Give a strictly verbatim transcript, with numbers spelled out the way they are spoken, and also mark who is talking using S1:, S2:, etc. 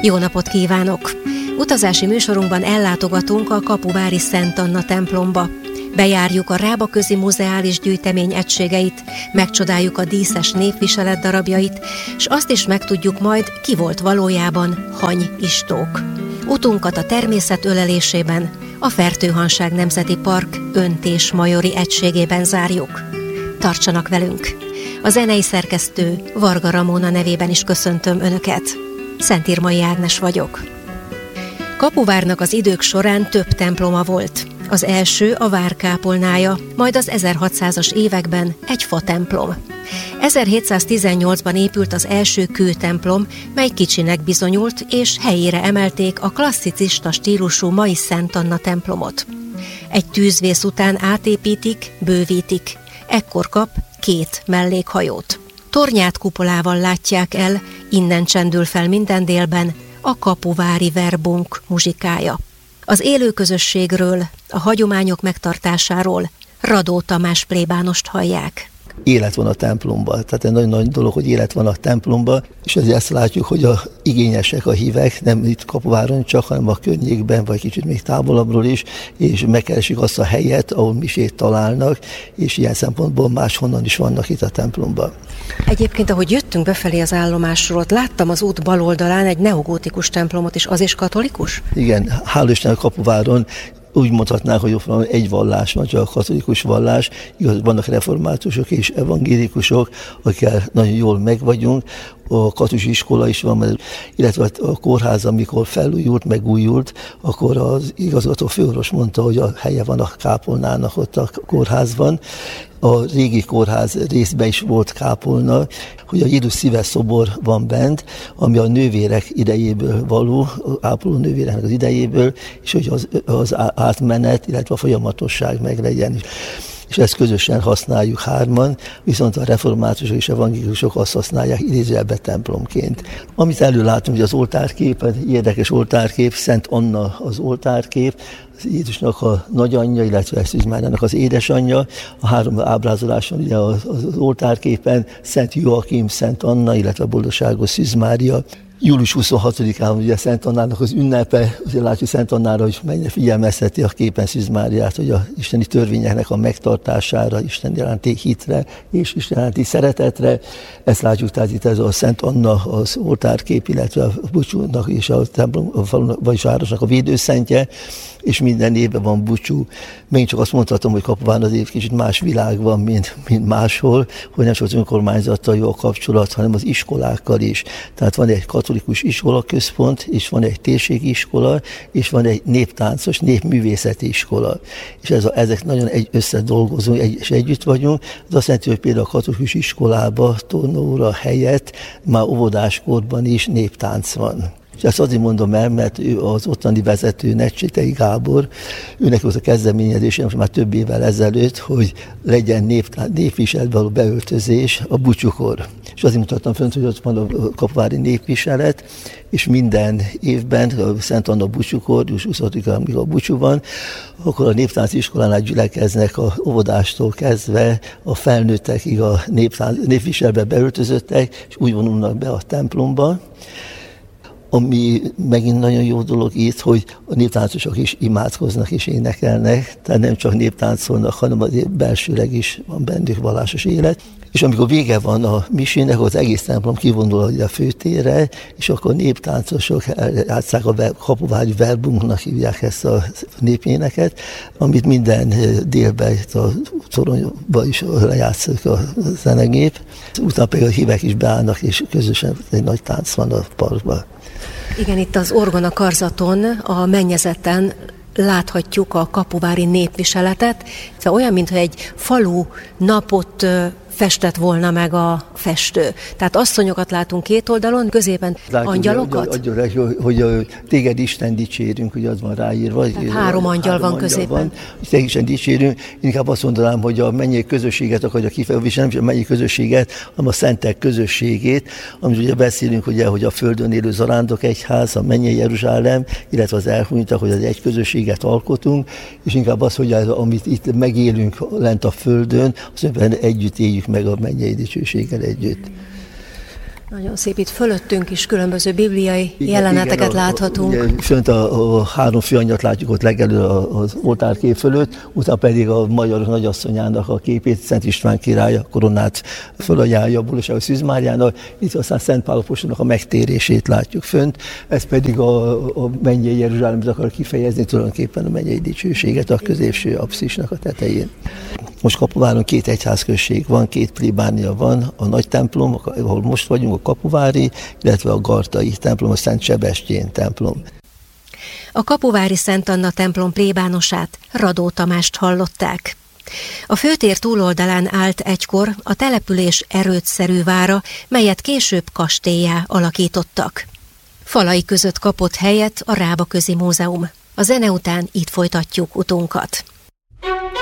S1: Jó napot kívánok! Utazási műsorunkban ellátogatunk a kapuvári Szent Anna templomba. Bejárjuk a Rábaközi Muzeális Gyűjtemény egységeit, megcsodáljuk a díszes népviselet darabjait, és azt is megtudjuk majd, ki volt valójában Hany Istók. Utunkat a természet ölelésében, a Fertőhanság Nemzeti Park Öntés Majori egységében zárjuk. Tartsanak velünk! A zenei szerkesztő Varga Ramóna nevében is köszöntöm Önöket. Szentírmai Ágnes vagyok. Kapuvárnak az idők során több temploma volt. Az első a várkápolnája, majd az ezerhatszázas években egy fatemplom. ezerhétszáztizennyolcban épült az első kőtemplom, mely kicsinek bizonyult, és helyére emelték a klasszicista stílusú mai Szent Anna templomot. Egy tűzvész után átépítik, bővítik. Ekkor kap két mellékhajót. Tornyát kupolával látják el, innen csendül fel minden délben a kapuvári verbunk muzsikája. Az élőközösségről, a hagyományok megtartásáról Radó Tamás plébánost hallják.
S2: Élet van a templomban, tehát egy nagyon nagy dolog, hogy élet van a templomban, és ezért ezt látjuk, hogy a igényesek, a hívek, nem itt Kapuváron csak, hanem a környékben, vagy kicsit még távolabbról is, és megkeresik azt a helyet, ahol misét találnak, és ilyen szempontból máshonnan is vannak itt a templomban.
S1: Egyébként, ahogy jöttünk befelé az állomásról, ott láttam az út bal oldalán egy neogótikus templomot, és az is katolikus?
S2: Igen, hál' Isten Kapuváron úgy mondhatnánk, hogy ott van egy vallás, vagy a katolikus vallás, igaz, vannak reformátusok és evangélikusok, akikkel nagyon jól megvagyunk, a katolikus iskola is van, illetve a kórház, amikor felújult, megújult, akkor az igazgató főorvos mondta, hogy a helye van a kápolnának ott a kórházban. A régi kórház részben is volt kápolna, hogy a Jézus szíve szobor van bent, ami a nővérek idejéből való, a ápoló nővéreknek az idejéből, és hogy az, az átmenet, illetve a folyamatosság meglegyen. És ezt közösen használjuk hárman, viszont a reformátusok és evangélikusok azt használják idézőjelben templomként. Amit előlátunk, hogy az oltárkép, egy érdekes oltárkép, Szent Anna az oltárkép, az Jézusnak a nagyanyja, illetve Szűz Máriának az édesanyja, a három ábrázoláson ugye az, az oltárképen Szent Joachim, Szent Anna, illetve a boldogságos Szűz Mária. július huszonhatodikán ugye Szent Annának az ünnepe, ugye látjuk Szent Annára, hogy mennyire figyelmezteti a képen Szűz Máriát, hogy a isteni törvényeknek a megtartására, Isten iránti hitre és Isten iránti szeretetre. Ezt látjuk, tehát itt ez a Szent Anna az oltárkép, illetve a búcsúnak és a templom, a falunak, vagyis a városnak a védőszentje, és minden évben van búcsú. Még csak azt mondhatom, hogy Kapuváron az év kicsit más világ van, mint, mint máshol, hogy nem csak az önkormányzattal jó a kapcsolat, hanem az iskolákkal is. Tehát van egy katolikus iskolaközpont, és van egy térségi iskola, és van egy néptáncos, népművészeti iskola. És ez a, ezek nagyon egy összedolgozunk, egy, és együtt vagyunk. Ez azt jelenti, hogy például a katolikus iskolába, tornaóra helyett már óvodáskorban is néptánc van. És ezt azért mondom el, mert ő az ottani vezető, Necsétei Gábor, őnek volt a kezdeményezése most már több évvel ezelőtt, hogy legyen népviseletbe való beöltözés a búcsúkor. És azért mutattam fönt, hogy ott van a kapuvári népviselet, és minden évben, a Szent Anna búcsúkor, július huszonhatodikán, amikor a búcsú van, akkor a néptánci iskolánál gyülekeznek a óvodástól kezdve a felnőttekig a népviseletbe beöltözöttek, és úgy vonulnak be a templomba. Ami megint nagyon jó dolog itt, hogy a néptáncosok is imádkoznak és énekelnek, tehát nem csak néptáncolnak, hanem azért belsőleg is van bennük vallásos élet. És amikor vége van a misének, az egész templom kivonul a főtérre, és akkor néptáncosok játsszák a kapuvári verbunknak hívják ezt a népéneket, amit minden délben a toronyban is lejátszik a zenegép. Utána pedig a hívek is beállnak, és közösen egy nagy tánc van a parkban.
S1: Igen, itt az orgona karzaton, a mennyezeten láthatjuk a kapuvári népviseletet. Szóval olyan, mintha egy falu napot festett volna meg a festő. Tehát asszonyokat látunk két oldalon, középen Látjuk, angyalokat?
S2: Hogy, hogy, hogy, hogy téged Isten dicsérünk, hogy az van ráírva.
S1: Tehát három angyal három van középen. Van, téged Isten dicsérünk. Inkább azt mondanám, hogy a mennyei közösséget akarja kifejezni, nem csak a mennyei közösséget, hanem a szentek közösségét, amit ugye beszélünk, ugye, hogy a földön élő zarándok egyház, a mennyei Jeruzsálem, illetve az elhunytak, hogy az egy közösséget alkotunk, és inkább az, hogy az, amit itt megélünk lent a földön, azt együtt éljük meg a mennyei dicsőséggel együtt. Nagyon szép, itt fölöttünk is különböző bibliai
S2: igen,
S1: jeleneteket
S2: igen, a,
S1: láthatunk.
S2: Ugye, fönt a, a három főangyalt látjuk ott legelő az oltárkép fölött, utána pedig a magyarok nagyasszonyának a képét, Szent István király a koronát fölajánlja a Búlaság Szűz Máriának, itt aztán Szent Pál apostolnak a megtérését látjuk fönt, ez pedig a, a mennyei Jeruzsálemet akar kifejezni, tulajdonképpen a mennyei dicsőséget a középső apszisnak a tetején. Most Kapuváron két egyházközség van, két plébánia van, a nagy templom, ahol most vagyunk, a kapuvári, illetve a gartai templom, a Szent Sebestyén templom.
S1: A kapuvári Szent Anna templom plébánosát, Radó Tamást hallották. A főtér túloldalán állt egykor a település erődszerű vára, melyet később kastéllyá alakítottak. Falai között kapott helyet a Rábaközi Múzeum. A zene után itt folytatjuk utunkat.